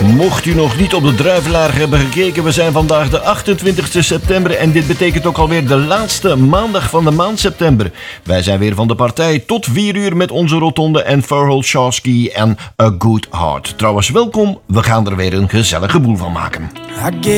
Mocht u nog niet op de Druivelaar hebben gekeken, we zijn vandaag de 28 september en dit betekent ook alweer de laatste maandag van de maand september. Wij zijn weer van de partij tot 4 uur met onze Rotonde en Farrell Shawsky en A Good Heart. Trouwens, welkom, we gaan er weer een gezellige boel van maken.